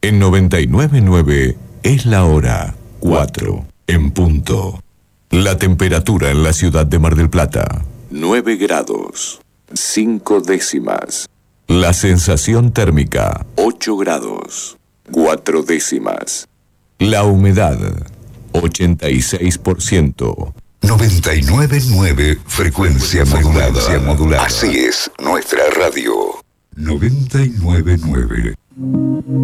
En 99.9 es la hora 4 en punto. La temperatura en la ciudad de Mar del Plata, 9 grados, 5 décimas. La sensación térmica, 8 grados, 4 décimas. La humedad, 86%. 99.9 frecuencia modulada. Así es nuestra radio. 99.9.